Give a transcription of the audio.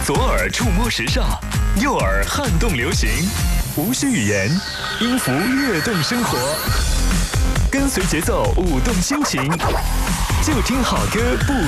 左耳触摸时尚，右耳撼动流行，无需语言，音符跃动生活，跟随节奏舞动心情，就听好歌不